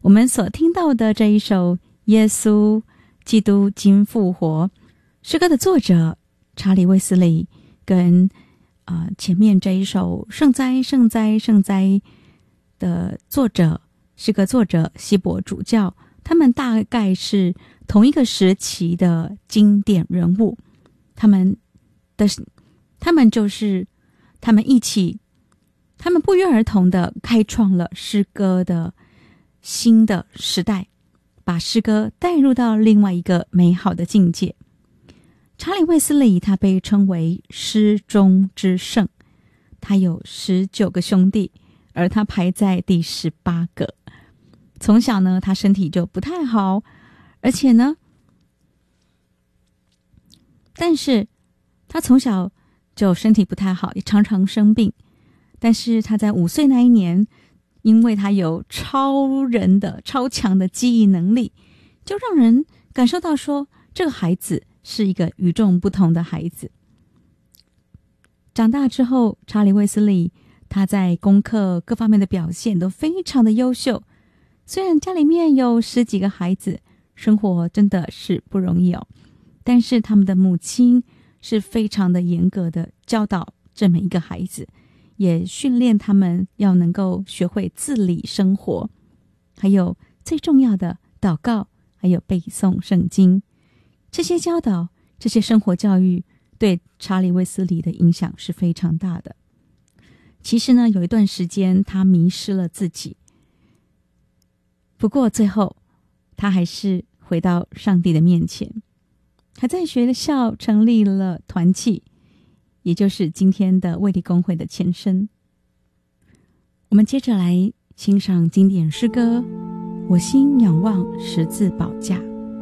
我们所听到的这一首《耶稣基督今复活》诗歌的作者查理·卫斯理跟前面这一首《圣哉圣哉圣哉》的诗歌作者希伯主教，他们大概是同一个时期的经典人物。他们不约而同地开创了诗歌的新的时代，把诗歌带入到另外一个美好的境界。查理·卫斯理他被称为诗中之圣，他有19个兄弟，而他排在第18个。从小呢，他身体就不太好，而且呢，但是他从小就身体不太好，也常常生病。但是他在5岁那一年，因为他有超强的记忆能力，就让人感受到说，这个孩子是一个与众不同的孩子。长大之后，查理·卫斯理他在功课各方面的表现都非常的优秀。虽然家里面有10几个孩子，生活真的是不容易哦，但是他们的母亲是非常的严格的教导这每一个孩子，也训练他们要能够学会自理生活，还有最重要的祷告，还有背诵圣经。这些教导，这些生活教育对查理·卫斯理的影响是非常大的。其实呢，有一段时间他迷失了自己，不过最后他还是回到上帝的面前，还在学校成立了团契，也就是今天的卫理公会的前身。我们接着来欣赏经典诗歌《我心仰望十字宝架》。